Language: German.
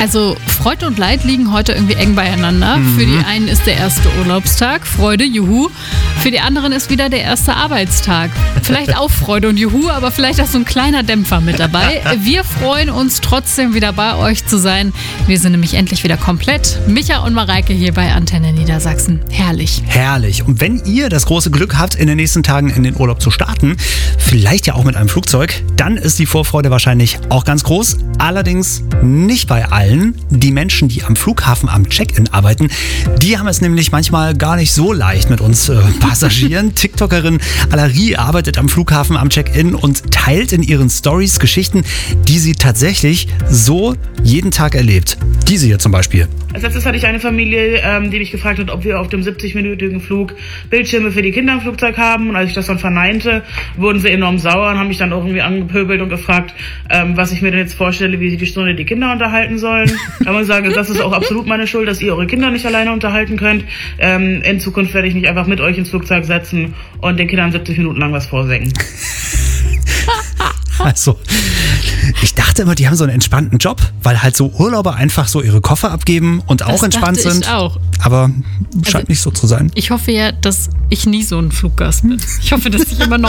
Also Freude und Leid liegen heute irgendwie eng beieinander. Für die einen ist der erste Urlaubstag, Freude, juhu. Für die anderen ist wieder der erste Arbeitstag. Vielleicht auch Freude und juhu, aber vielleicht auch so ein kleiner Dämpfer mit dabei. Wir freuen uns trotzdem wieder bei euch zu sein. Wir sind nämlich endlich wieder komplett. Micha und Mareike hier bei Antenne Niedersachsen. Herrlich. Herrlich. Und wenn ihr das große Glück habt, in den nächsten Tagen in den Urlaub zu starten, vielleicht ja auch mit einem Flugzeug, dann ist die Vorfreude wahrscheinlich auch ganz groß. Allerdings nicht bei allen. Die Menschen, die am Flughafen am Check-in arbeiten, die haben es nämlich manchmal gar nicht so leicht mit uns Passagieren. TikTokerin Alarie arbeitet am Flughafen am Check-in und teilt in ihren Stories Geschichten, die sie tatsächlich so jeden Tag erlebt. Diese hier zum Beispiel. Als letztes hatte ich eine Familie, die mich gefragt hat, ob wir auf dem 70-minütigen Flug Bildschirme für die Kinder im Flugzeug haben. Und als ich das dann verneinte, wurden sie enorm sauer und haben mich dann irgendwie angepöbelt und gefragt, was ich mir denn jetzt vorstelle, wie sie die Stunde die Kinder unterhalten sollen. Da muss ich sagen, das ist auch absolut meine Schuld, dass ihr eure Kinder nicht alleine unterhalten könnt. In Zukunft werde ich mich einfach mit euch ins Flugzeug setzen und den Kindern 70 Minuten lang was vorsingen. Also, ich dachte immer, die haben so einen entspannten Job, weil halt so Urlauber einfach so ihre Koffer abgeben und auch entspannt sind. Ich auch. Aber scheint nicht so zu sein. Ich hoffe ja, dass ich nie so ein Fluggast bin. Ich hoffe, dass ich immer noch